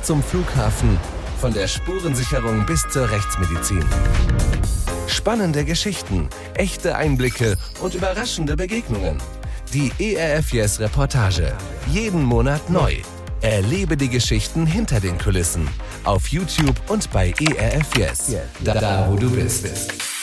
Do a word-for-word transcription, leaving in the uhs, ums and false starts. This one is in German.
zum Flughafen, von der Spurensicherung bis zur Rechtsmedizin. Spannende Geschichten, echte Einblicke und überraschende Begegnungen. Die E R F Yes Reportage. Jeden Monat neu. Erlebe die Geschichten hinter den Kulissen. Auf YouTube und bei E R F Yes. Da, da wo du bist.